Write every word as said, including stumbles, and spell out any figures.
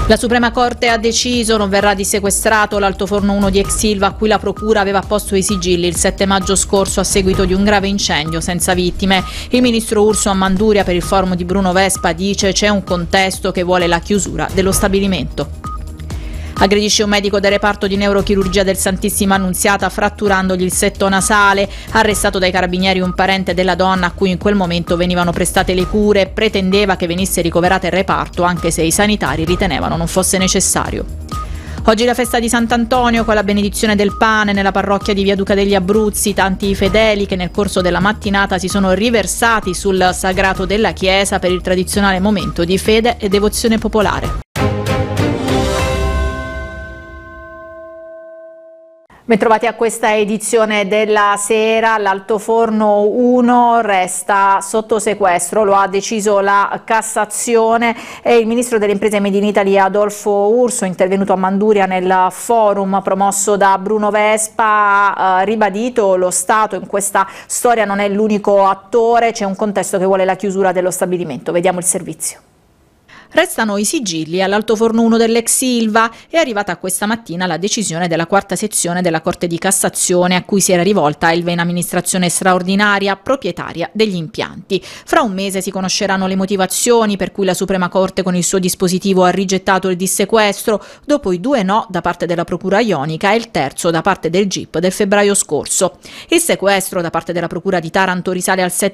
La Suprema Corte ha deciso, non verrà dissequestrato l'altoforno uno di ex Silva a cui la Procura aveva posto i sigilli il sette maggio scorso a seguito di un grave incendio senza vittime. Il ministro Urso a Manduria per il forum di Bruno Vespa dice c'è un contesto che vuole la chiusura dello stabilimento. Aggredisce un medico del reparto di neurochirurgia del Santissima Annunziata fratturandogli il setto nasale. Arrestato dai carabinieri un parente della donna a cui in quel momento venivano prestate le cure. Pretendeva che venisse ricoverata in reparto anche se i sanitari ritenevano non fosse necessario. Oggi la festa di Sant'Antonio con la benedizione del pane nella parrocchia di Via Duca degli Abruzzi. Tanti fedeli che nel corso della mattinata si sono riversati sul sagrato della chiesa per il tradizionale momento di fede e devozione popolare. Bentrovati a questa edizione della sera. L'altoforno uno resta sotto sequestro, lo ha deciso la Cassazione e il ministro delle imprese e Made in Italy Adolfo Urso, intervenuto a Manduria nel forum promosso da Bruno Vespa, ha ribadito lo Stato in questa storia non è l'unico attore, c'è un contesto che vuole la chiusura dello stabilimento. Vediamo il servizio. Restano i sigilli all'altoforno uno dell'ex Silva. È arrivata questa mattina la decisione della quarta sezione della Corte di Cassazione a cui si era rivolta Elva in amministrazione straordinaria, proprietaria degli impianti. Fra un mese si conosceranno le motivazioni per cui la Suprema Corte con il suo dispositivo ha rigettato il dissequestro, dopo i due no da parte della Procura Ionica e il terzo da parte del G I P del febbraio scorso. Il sequestro da parte della Procura di Taranto risale al sette